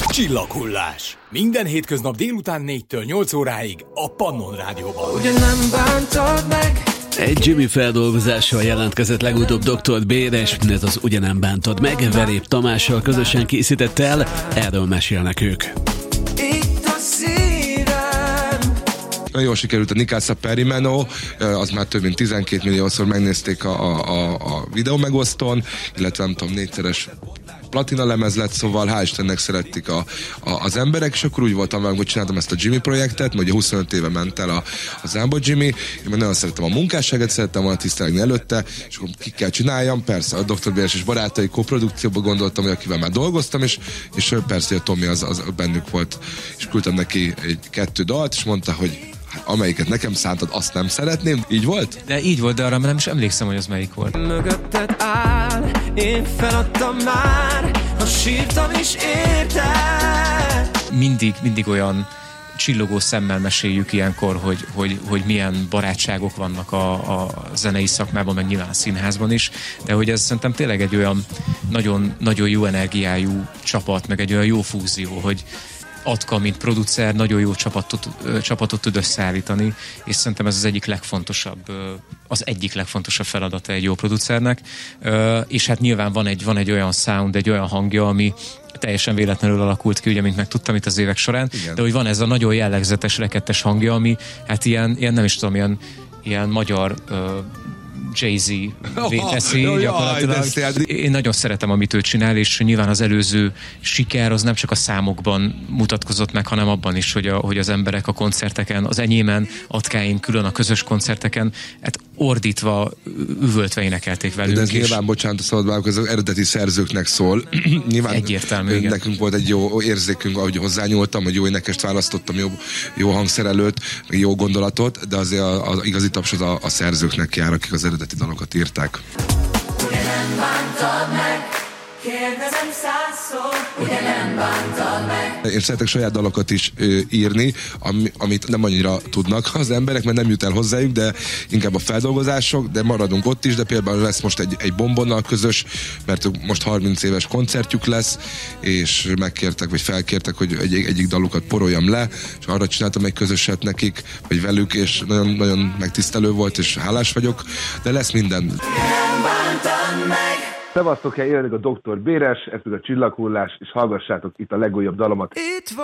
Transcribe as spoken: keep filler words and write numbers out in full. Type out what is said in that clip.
Csillaghullás. Minden hétköznap délután négytől nyolc óráig a Pannon Rádióban. Ugye nem bántad meg? Egy Jimmy feldolgozással jelentkezett legutóbb doktor Béres, ez az Ugye nem bántad meg, Verép Tamással közösen készítette el, erről mesélnek ők. Itt a szívem. Nagyon jól sikerült a Nicasa Perimeno, az már több mint tizenkét milliószor megnézték a, a, a videó megosztón, illetve nem tudom, négyszeres platina lemez lett, szóval hál' Istennek szerették a, a, az emberek, és akkor úgy voltam velem, hogy csináltam ezt a Jimmy projektet, mert ugye huszonöt éve ment el a, a Zámbó Jimmy, én nagyon szerettem a munkásságot, szerettem volna tisztelni előtte, és akkor ki kell csináljam, persze a doktor Béres és barátai koprodukcióba gondoltam, hogy akivel már dolgoztam, és, és persze a Tomi az, az bennük volt, és küldtem neki egy kettő dalt, és mondta, hogy hát, amelyiket nekem szántad, azt nem szeretném. Így volt? De így volt, de arra nem is emlékszem, hogy az melyik volt. Mögötted áll, én feladtam már, ha sírtam is érted. Mindig, mindig olyan csillogó szemmel meséljük ilyenkor, hogy, hogy, hogy milyen barátságok vannak a, a zenei szakmában, meg nyilván a színházban is, de hogy ez szerintem tényleg egy olyan nagyon, nagyon jó energiájú csapat, meg egy olyan jó fúzió, hogy Atka, mint producer, nagyon jó csapatot, csapatot tud összeállítani, és szerintem ez az egyik legfontosabb, az egyik legfontosabb feladata egy jó producernek, és hát nyilván van egy, van egy olyan sound, egy olyan hangja, ami teljesen véletlenül alakult ki, ugye, mint megtudtam itt az évek során, igen. De hogy van ez a nagyon jellegzetes, rekettes hangja, ami hát ilyen, ilyen nem is tudom, ilyen, ilyen magyar Jay-Z teszi oh, gyakorlatilag. Én nagyon szeretem, amit ő csinál, és nyilván az előző siker az nem csak a számokban mutatkozott meg, hanem abban is, hogy, a, hogy az emberek a koncerteken, az enyémen, Atkáin, külön a közös koncerteken, hát ordítva, üvöltve énekelték velünk. De ez nyilván, bocsánat, szabad az eredeti szerzőknek szól. Nyilván egyértelmű, igen. Nekünk volt egy jó érzékünk, ahogy hozzányúltam, hogy jó énekest választottam, jó, jó hangszerelőt, jó gondolatot, de azért az igazi taps az a, a szerzőknek jár, akik az eredeti dalokat írták. Ugye nem bántad meg, kérdezem százszor, ugye nem bántad meg. Én szeretek saját dalokat is ö, írni, ami, amit nem annyira tudnak az emberek, mert nem jut el hozzájuk, de inkább a feldolgozások, de maradunk ott is, de például lesz most egy, egy Bombonnal közös, mert most harminc éves koncertjük lesz, és megkértek, vagy felkértek, hogy egy, egyik dalukat poroljam le, és arra csináltam egy közöset nekik, vagy velük, és nagyon, nagyon megtisztelő volt, és hálás vagyok, de lesz minden. Nem bántad meg. Szevasztok, én élek a doktor Béres, ez pedig a Csillaghullás, és hallgassátok itt a legújabb dalomat. Itt